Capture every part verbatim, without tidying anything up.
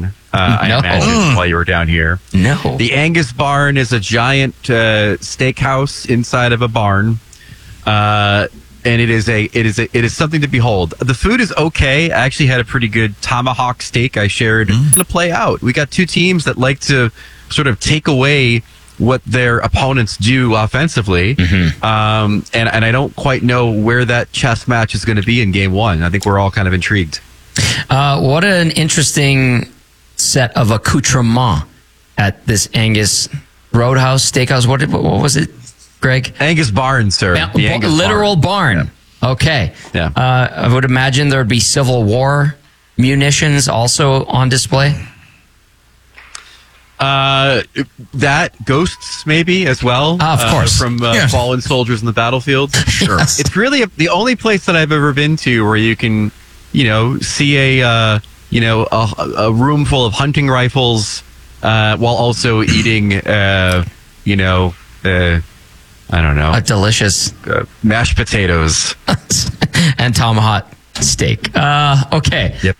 Barn. Uh, I No. imagine Mm. while you were down here. No. The Angus Barn is a giant uh, steakhouse inside of a barn, uh, and it is a it is a, it is something to behold. The food is okay. I actually had a pretty good tomahawk steak I shared. Mm. It's gonna play out. We got two teams that like to sort of take away what their opponents do offensively, Mm-hmm. um, and and I don't quite know where that chess match is going to be in game one. I think we're all kind of intrigued. Uh, what an interesting set of accoutrements at this Angus Roadhouse Steakhouse. What, did, what was it, Greg? Angus Barn, sir. Yeah, The Angus literal barn. Okay. Yeah. Uh, I would imagine there would be Civil War munitions also on display. Uh, that ghosts maybe as well. Ah, of course. uh, from uh, Yes. fallen soldiers in the battlefield. Sure. Yes. It's really a, the only place that I've ever been to where you can, you know, see a uh, you know a, a room full of hunting rifles uh, while also eating, uh, you know, uh, I don't know, A delicious uh, mashed potatoes. and tomahawk steak. Uh, okay. Yep.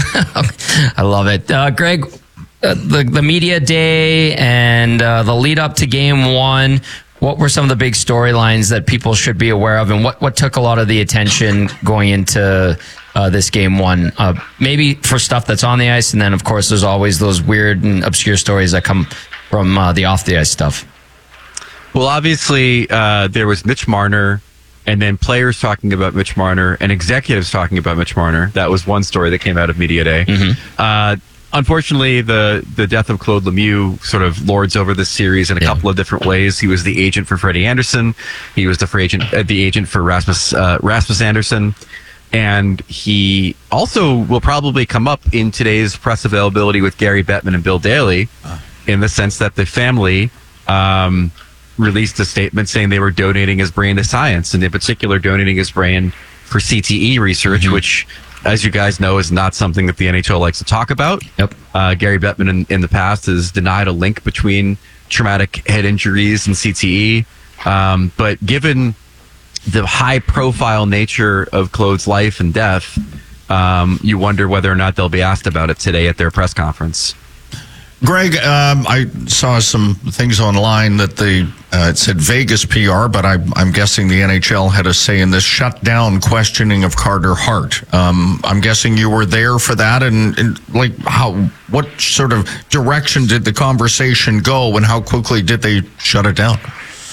I love it. Uh, Greg, uh, the, the media day and uh, the lead up to game one, what were some of the big storylines that people should be aware of, and what, what took a lot of the attention going into uh, this game one? Uh, maybe for stuff that's on the ice, and then, of course, there's always those weird and obscure stories that come from uh, the off the ice stuff. Well, obviously, uh, there was Mitch Marner, and then players talking about Mitch Marner, and executives talking about Mitch Marner. That was one story that came out of Media Day. Mm-hmm. Uh, unfortunately, the, the death of Claude Lemieux sort of lords over this series in a Yeah. couple of different ways. He was the agent for Freddie Anderson. He was the free agent, uh, the agent for Rasmus uh, Rasmus Anderson. And he also will probably come up in today's press availability with Gary Bettman and Bill Daly, in the sense that the family um, released a statement saying they were donating his brain to science, and in particular donating his brain for C T E research, Mm-hmm. which, as you guys know, is not something that the N H L likes to talk about. Yep. Uh, Gary Bettman in, in the past has denied a link between traumatic head injuries and C T E. Um, but given the high profile nature of Claude's life and death, um, you wonder whether or not they'll be asked about it today at their press conference. Greg, um, I saw some things online that they uh, it said Vegas P R, but I, I'm guessing the N H L had a say in this shutdown questioning of Carter Hart. Um, I'm guessing you were there for that, and, and like how, what sort of direction did the conversation go, and how quickly did they shut it down?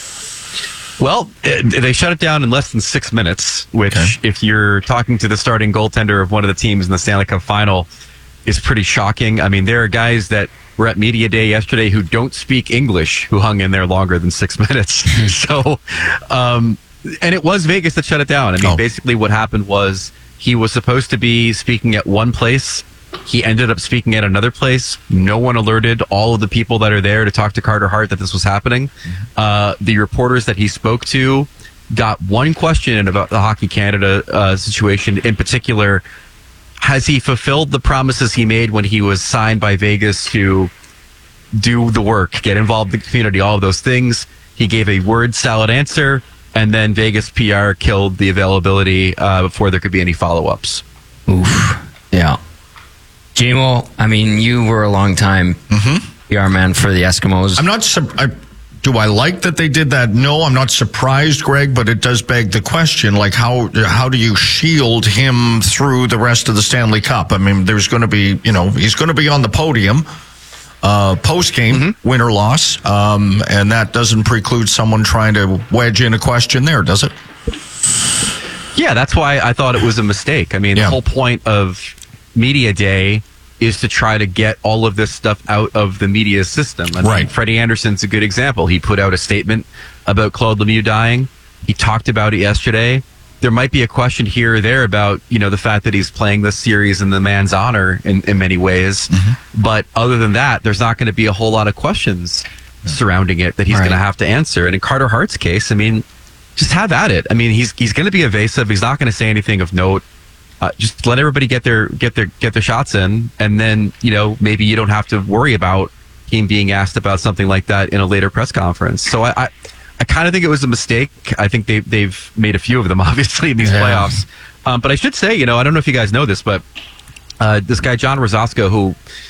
Well, it, they shut it down in less than six minutes, which, Okay. if you're talking to the starting goaltender of one of the teams in the Stanley Cup final, is pretty shocking. I mean, there are guys that were at Media Day yesterday who don't speak English who hung in there longer than six minutes. so, um, and it was Vegas that shut it down. I mean, Oh. basically what happened was he was supposed to be speaking at one place. He ended up speaking at another place. No one alerted all of the people that are there to talk to Carter Hart that this was happening. Uh, the reporters that he spoke to got one question about the Hockey Canada uh, situation. In particular, has he fulfilled the promises he made when he was signed by Vegas to do the work, get involved in the community, all of those things? He gave a word salad answer, and then Vegas P R killed the availability uh, before there could be any follow-ups. Oof. Yeah. J-Mo, I mean, you were a long time P R man for the Eskimos. I'm not. Sur- I, do I like that they did that? No, I'm not surprised, Greg. But it does beg the question: like, how how do you shield him through the rest of the Stanley Cup? I mean, there's going to be, you know, he's going to be on the podium uh, post game, Mm-hmm. win or loss, um, and that doesn't preclude someone trying to wedge in a question there, does it? Yeah, that's why I thought it was a mistake. I mean, Yeah. the whole point of Media Day is to try to get all of this stuff out of the media system. I mean, Right. Freddie Anderson's a good example. He put out a statement about Claude Lemieux dying. He talked about it yesterday. There might be a question here or there about, you know, the fact that he's playing this series in the man's honor in, in many ways. But other than that, there's not going to be a whole lot of questions surrounding it that he's Right. going to have to answer. And in Carter Hart's case, I mean, just have at it. I mean, he's he's going to be evasive. He's not going to say anything of note. Uh, just let everybody get their get their get their shots in, and then, you know, maybe you don't have to worry about him being asked about something like that in a later press conference. So I I, I kind of think it was a mistake. I think they they've made a few of them, obviously, in these Yeah. playoffs. Um, but I should say, you know, I don't know if you guys know this, but uh, this guy John Rosasco, who